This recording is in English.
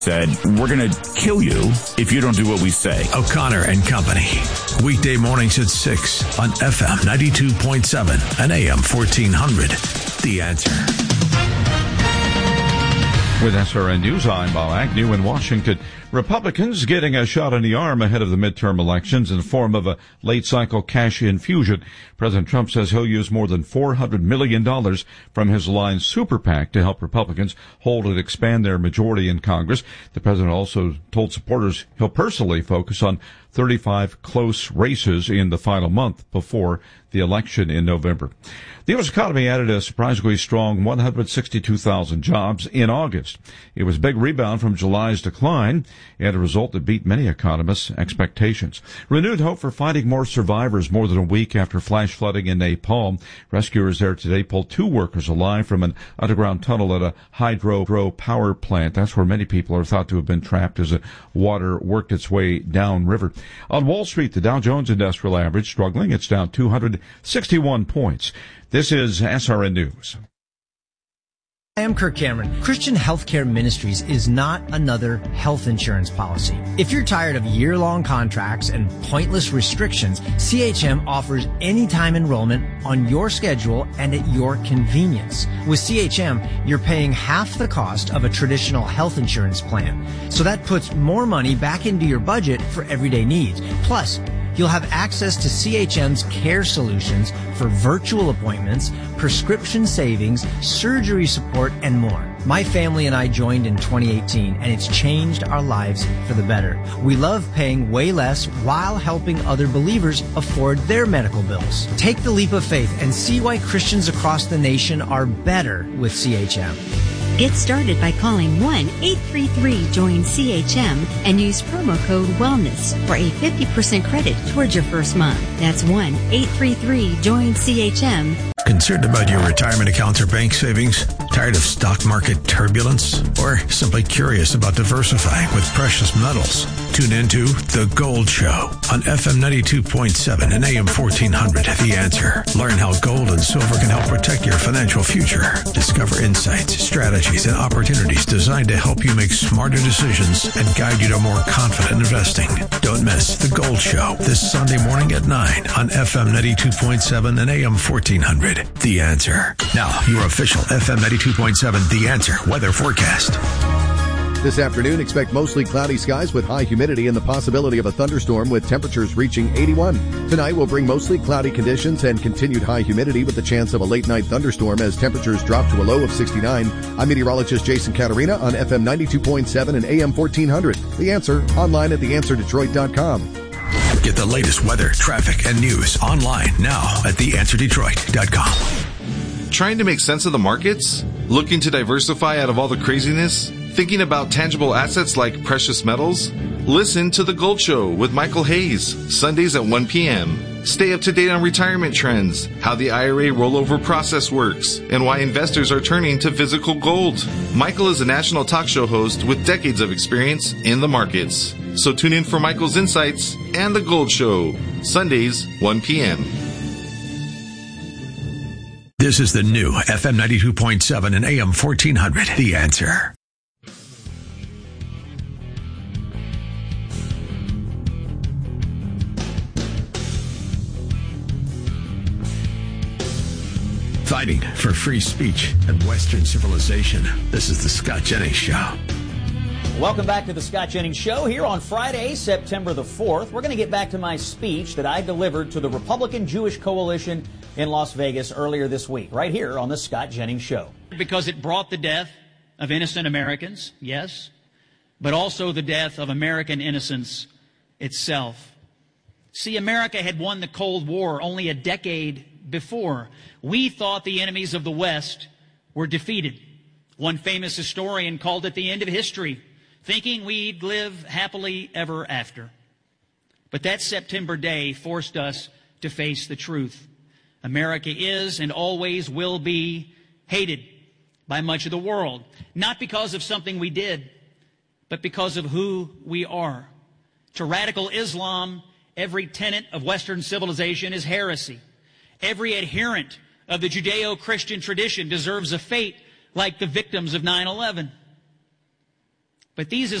said, we're going to kill you if you don't do what we say. O'Connor and Company. Weekday mornings at 6 on FM 92.7 and AM 1400. The Answer. With SRN News, I'm Bob Agnew in Washington. Republicans getting a shot in the arm ahead of the midterm elections in the form of a late-cycle cash infusion. President Trump says he'll use more than $400 million from his aligned super PAC to help Republicans hold and expand their majority in Congress. The president also told supporters he'll personally focus on 35 close races in the final month before the election in November. The U.S. economy added a surprisingly strong 162,000 jobs in August. It was a big rebound from July's decline and a result that beat many economists' expectations. Renewed hope for finding more survivors more than a week after flash flooding in Nepal. Rescuers there today pulled 2 workers alive from an underground tunnel at a hydro power plant. That's where many people are thought to have been trapped as the water worked its way downriver. On Wall Street, the Dow Jones Industrial Average struggling. It's down 261 points. This is SRN News. I am Kirk Cameron. Christian Healthcare Ministries is not another health insurance policy. If you're tired of year-long contracts and pointless restrictions, CHM offers anytime enrollment on your schedule and at your convenience. With CHM, you're paying half the cost of a traditional health insurance plan. So that puts more money back into your budget for everyday needs. Plus, you'll have access to CHM's care solutions for virtual appointments, prescription savings, surgery support, and more. My family and I joined in 2018, and it's changed our lives for the better. We love paying way less while helping other believers afford their medical bills. Take the leap of faith and see why Christians across the nation are better with CHM. Get started by calling 1-833-JOIN-CHM and use promo code WELLNESS for a 50% credit towards your first month. That's 1-833-JOIN-CHM. Concerned about your retirement accounts or bank savings? Tired of stock market turbulence? Or simply curious about diversifying with precious metals? Tune into The Gold Show on FM 92.7 and AM 1400. The Answer. Learn how gold and silver can help protect your financial future. Discover insights, strategies, and opportunities designed to help you make smarter decisions and guide you to more confident investing. Don't miss The Gold Show this Sunday morning at 9 on FM 92.7 and AM 1400. The Answer. Now, your official FM 92.7 The Answer weather forecast. This afternoon, expect mostly cloudy skies with high humidity and the possibility of a thunderstorm with temperatures reaching 81. Tonight will bring mostly cloudy conditions and continued high humidity with the chance of a late-night thunderstorm as temperatures drop to a low of 69. I'm meteorologist Jason Caterina on FM 92.7 and AM 1400. The Answer, online at theanswerdetroit.com. Get the latest weather, traffic, and news online now at theanswerdetroit.com. Trying to make sense of the markets? Looking to diversify out of all the craziness? Thinking about tangible assets like precious metals? Listen to The Gold Show with Michael Hayes, Sundays at 1 p.m. Stay up to date on retirement trends, how the IRA rollover process works, and why investors are turning to physical gold. Michael is a national talk show host with decades of experience in the markets. So tune in for Michael's insights and The Gold Show, Sundays, 1 p.m. This is the new FM 92.7 and AM 1400. The Answer. Fighting for free speech and Western civilization. This is the Scott Jennings Show. Welcome back to the Scott Jennings Show here on Friday, September the 4th. We're going to get back to my speech that I delivered to the Republican Jewish Coalition in Las Vegas earlier this week, right here on the Scott Jennings Show. Because it brought the death of innocent Americans, yes, but also the death of American innocence itself. See, America had won the Cold War only a decade before. We thought the enemies of the West were defeated. One famous historian called it the end of history, thinking we'd live happily ever after. But that September day forced us to face the truth. America is and always will be hated by much of the world, not because of something we did, but because of who we are. To radical Islam, every tenet of Western civilization is heresy. Every adherent of the Judeo-Christian tradition deserves a fate like the victims of 9/11. But these